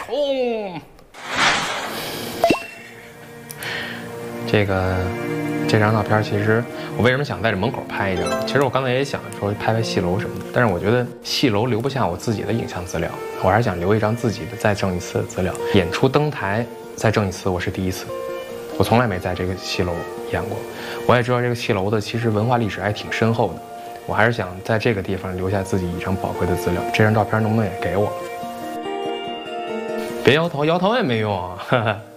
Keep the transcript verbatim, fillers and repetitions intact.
轰！这个这张照片，其实我为什么想在这门口拍一张？其实我刚才也想说拍拍戏楼什么的，但是我觉得戏楼留不下我自己的影像资料，我还是想留一张自己的再挣一次的资料。演出登台再挣一次，我是第一次，我从来没在这个戏楼演过。我也知道这个戏楼的其实文化历史还挺深厚的，我还是想在这个地方留下自己一张宝贵的资料。这张照片能不能也给我？别摇头，摇头也没用啊！哈哈。